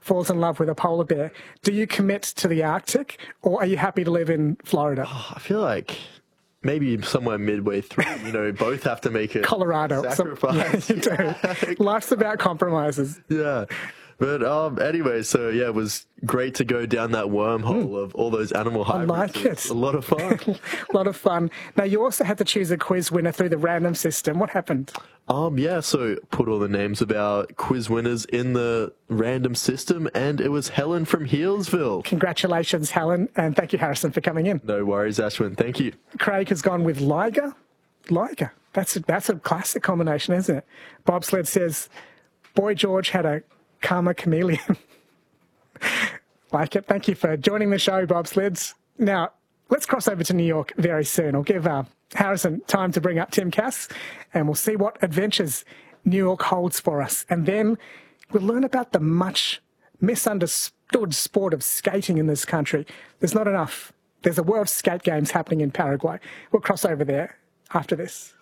falls in love with a polar bear, do you commit to the Arctic or are you happy to live in Florida? Oh, I feel like maybe somewhere midway through, both have to make a Colorado. sacrifice. Yeah, you do. Life's about compromises. Yeah. But anyway, so yeah, it was great to go down that wormhole of all those animal hybrids. I like it. A lot of fun. A lot of fun. Now, you also had to choose a quiz winner through the random system. What happened? Yeah, so put all the names of our quiz winners in the random system, and it was Helen from Healesville. Congratulations, Helen, and thank you, Harrison, for coming in. No worries, Ashwin. Thank you. Craig has gone with Liger. Liger. That's a classic combination, isn't it? Bobsled says, Boy George had a karma chameleon. Like it. Thank you for joining the show, Bobsleds. Now, let's cross over to New York very soon. I'll give Harrison time to bring up Tim Cass, and we'll see what adventures New York holds for us. And then we'll learn about the much misunderstood sport of skating in this country. There's not enough. There's a World Skate Games happening in Paraguay. We'll cross over there after this.